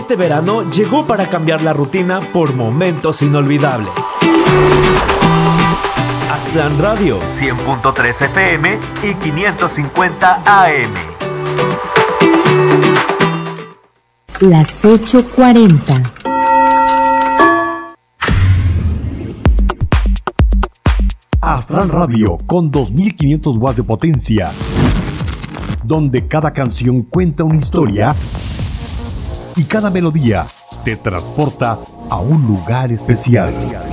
Este verano llegó para cambiar la rutina por momentos inolvidables. Aztlán Radio 100.3 FM y 550 AM. Las 8:40. Aztlán Radio con 2500 watts de potencia, donde cada canción cuenta una historia y cada melodía te transporta a un lugar especial.